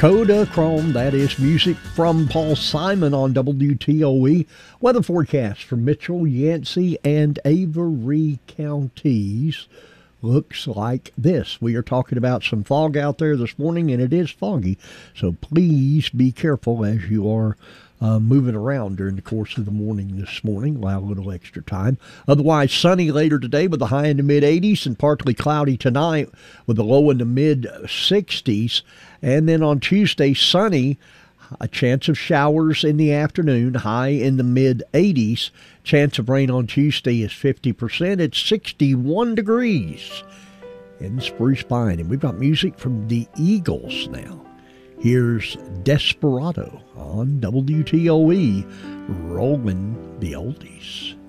Kodachrome, that is music from Paul Simon on WTOE. Weather forecast for Mitchell, Yancey, and Avery counties looks like this. We are talking about some fog out there this morning, and it is foggy, so please be careful as you are moving around during the course of the morning this morning. Allow a little extra time. Otherwise, sunny later today with a high in the mid-80s and partly cloudy tonight with a low in the mid-60s. And then on Tuesday, sunny, a chance of showers in the afternoon, high in the mid-80s. Chance of rain on Tuesday is 50%. It's 61 degrees in Spruce Pine. And we've got music from the Eagles now. Here's Desperado on WTOE, rolling the oldies.